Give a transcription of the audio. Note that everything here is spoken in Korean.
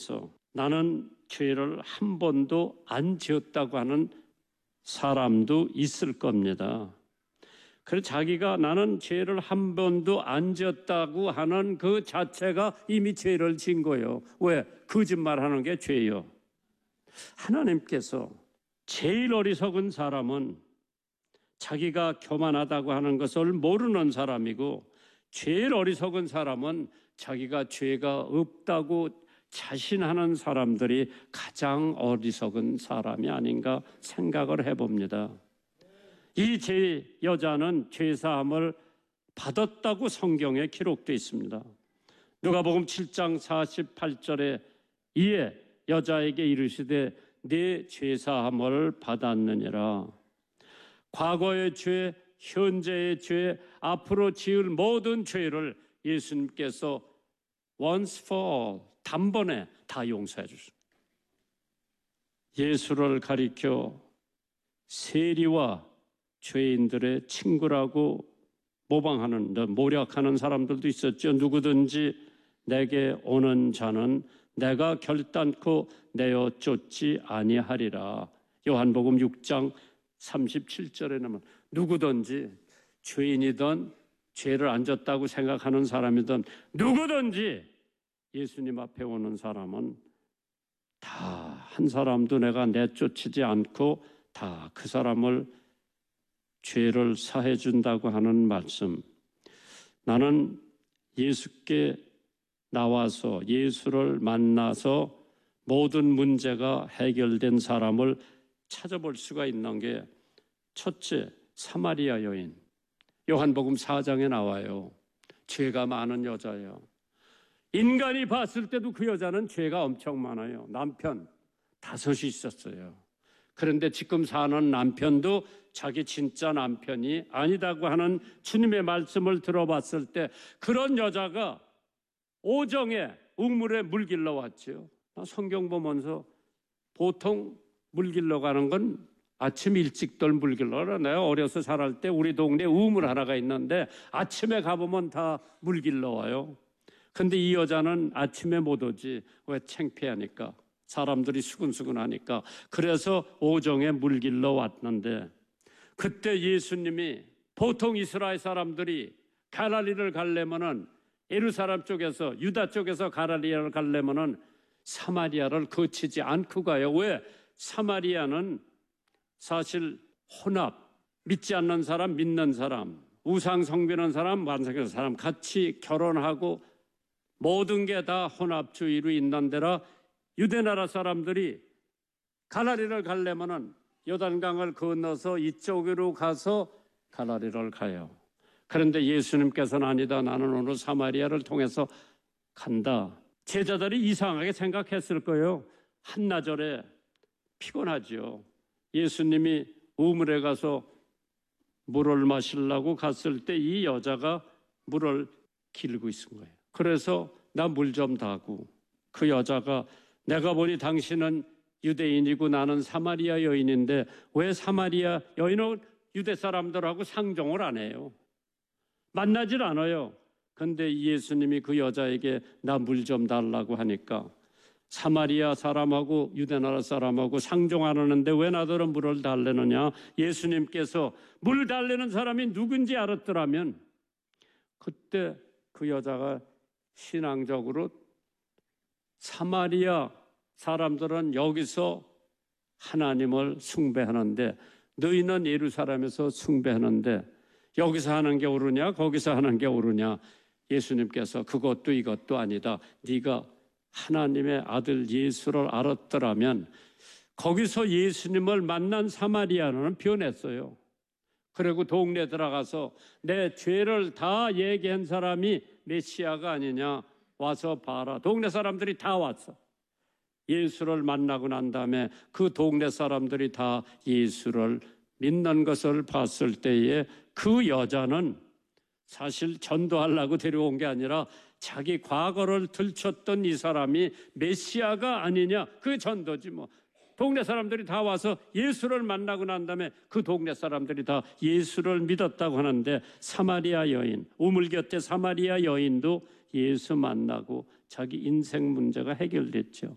중에서 나는 죄를 한 번도 안 지었다고 하는 사람도 있을 겁니다. 그래서 자기가 나는 죄를 한 번도 안 지었다고 하는 그 자체가 이미 죄를 지은 거예요. 왜? 거짓말하는 게 죄예요. 하나님께서 제일 어리석은 사람은 자기가 교만하다고 하는 것을 모르는 사람이고, 제일 어리석은 사람은 자기가 죄가 없다고 자신하는 사람들이 가장 어리석은 사람이 아닌가 생각을 해봅니다. 이 여자는 죄사함을 받았다고 성경에 기록되어 있습니다. 누가복음 7장 48절에 이에 여자에게 이르시되 네 죄사함을 받았느니라. 과거의 죄, 현재의 죄, 앞으로 지을 모든 죄를 예수님께서 once for all, 단번에 다 용서해 주십니다. 예수를 가리켜 세리와 죄인들의 친구라고 모방하는, 모략하는 사람들도 있었죠. 누구든지 내게 오는 자는 내가 결단코 내어 쫓지 아니하리라. 요한복음 6장 37절에 나면 누구든지 죄인이든 죄를 안 졌다고 생각하는 사람이든 누구든지 예수님 앞에 오는 사람은 다 한 사람도 내가 내쫓지 않고 다 그 사람을 죄를 사해 준다고 하는 말씀. 나는 예수께 나와서 예수를 만나서 모든 문제가 해결된 사람을 찾아볼 수가 있는 게 첫째, 사마리아 여인. 요한복음 4장에 나와요. 죄가 많은 여자예요. 인간이 봤을 때도 그 여자는 죄가 엄청 많아요. 남편 5이 있었어요. 그런데 지금 사는 남편도 자기 진짜 남편이 아니다고 하는 주님의 말씀을 들어봤을 때 그런 여자가 오정에 우물에 물 길러 왔죠. 성경 보면서 보통 물 길러 가는 건 아침 일찍들 물 길러 가라. 내가 어려서 자랄 때 우리 동네에 우물 하나가 있는데 아침에 가보면 다 물 길러 와요. 근데 이 여자는 아침에 못 오지. 왜? 창피하니까. 사람들이 수근수근하니까. 그래서 오정에 물 길러 왔는데 그때 예수님이 보통 이스라엘 사람들이 갈릴리를 가려면은 예루살렘 쪽에서 유다 쪽에서 갈릴리를 가려면은 사마리아를 거치지 않고 가요. 왜? 사마리아는 사실 혼합, 믿지 않는 사람, 믿는 사람, 우상 성비는 사람, 만삭하는 사람 같이 결혼하고 모든 게 다 혼합주의로 있는 데라 유대나라 사람들이 갈릴리를 가려면은 요단강을 건너서 이쪽으로 가서 갈릴리를 가요. 그런데 예수님께서는 아니다. 나는 오늘 사마리아를 통해서 간다. 제자들이 이상하게 생각했을 거예요. 한나절에 피곤하죠. 예수님이 우물에 가서 물을 마시려고 갔을 때 이 여자가 물을 길고 있은 거예요. 그래서 나 물 좀 다고. 그 여자가 내가 보니 당신은 유대인이고 나는 사마리아 여인인데 왜 사마리아 여인은 유대 사람들하고 상종을 안 해요? 만나질 않아요. 근데 예수님이 그 여자에게 나 물 좀 달라고 하니까 사마리아 사람하고 유대나라 사람하고 상종 안 하는데 왜 나더러 물을 달래느냐? 예수님께서 물 달래는 사람이 누군지 알았더라면 그때 그 여자가 신앙적으로 사마리아 사람들은 여기서 하나님을 숭배하는데 너희는 예루살렘에서 숭배하는데 여기서 하는 게 옳으냐 거기서 하는 게 옳으냐? 예수님께서 그것도 이것도 아니다. 네가 하나님의 아들 예수를 알았더라면 거기서 예수님을 만난 사마리아는 변했어요. 그리고 동네 들어가서 내 죄를 다 얘기한 사람이 메시아가 아니냐 와서 봐라. 동네 사람들이 다 왔어. 예수를 만나고 난 다음에 그 동네 사람들이 다 예수를 믿는 것을 봤을 때에 그 여자는 사실 전도하려고 데려온 게 아니라 자기 과거를 들췄던 이 사람이 메시아가 아니냐, 그 전도지 뭐. 동네 사람들이 다 와서 예수를 만나고 난 다음에 그 동네 사람들이 다 예수를 믿었다고 하는데 사마리아 여인, 우물 곁에 사마리아 여인도 예수 만나고 자기 인생 문제가 해결됐죠.